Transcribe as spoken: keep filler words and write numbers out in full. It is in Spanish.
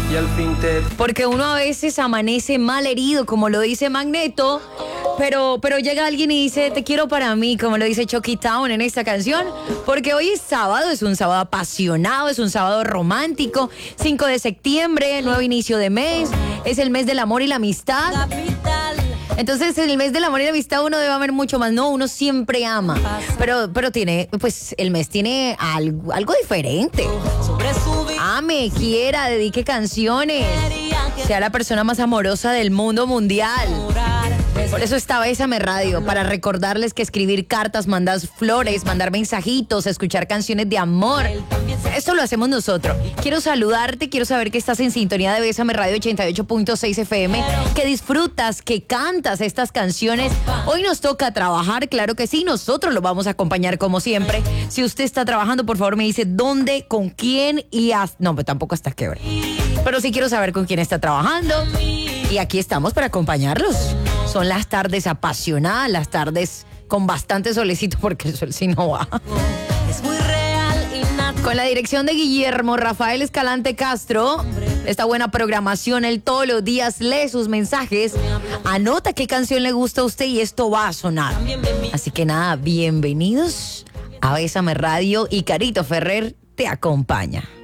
y al fin te... Porque uno a veces amanece mal herido, como lo dice Magneto, pero, pero llega alguien y dice, te quiero para mí, como lo dice Chucky Town en esta canción, porque hoy es sábado, es un sábado apasionado, es un sábado romántico, cinco de septiembre, nuevo inicio de mes, es el mes del amor y la amistad. Entonces, en el mes del amor y la amistad uno debe amar mucho más. No, uno siempre ama. Pero, pero tiene, pues, el mes tiene algo, algo diferente. Ame, quiera, dedique canciones. Sea la persona más amorosa del mundo mundial. Por eso está Bésame Radio, para recordarles que escribir cartas, mandar flores, mandar mensajitos, escuchar canciones de amor, esto lo hacemos nosotros. Quiero saludarte, quiero saber que estás en sintonía de Bésame Radio ochenta y ocho punto seis F M, que disfrutas, que cantas estas canciones. Hoy nos toca trabajar, claro que sí, nosotros lo vamos a acompañar como siempre. Si usted está trabajando, por favor me dice dónde, con quién y hasta... No, pero tampoco hasta qué hora. Pero sí quiero saber con quién está trabajando. Y aquí estamos para acompañarlos. Son las tardes apasionadas, las tardes con bastante solecito porque el sol sí no va. Es muy real y natural. Con la dirección de Guillermo Rafael Escalante Castro, esta buena programación, él todos los días lee sus mensajes, anota qué canción le gusta a usted y esto va a sonar. Así que nada, bienvenidos a Bésame Radio y Carito Ferrer te acompaña.